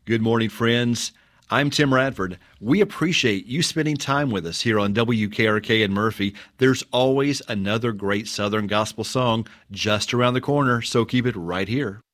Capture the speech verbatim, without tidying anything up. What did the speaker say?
Good morning, friends. I'm Tim Radford. We appreciate you spending time with us here on W K R K in Murphy. There's always another great Southern gospel song just around the corner, so keep it right here.